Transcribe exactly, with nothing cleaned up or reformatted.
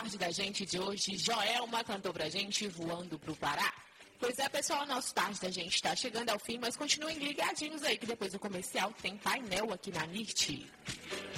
tarde da gente de hoje, Joelma cantou pra gente Voando pro Pará. Pois é, pessoal, nosso tarde da gente está chegando ao fim, mas continuem ligadinhos aí que depois do comercial tem painel aqui na N I R T.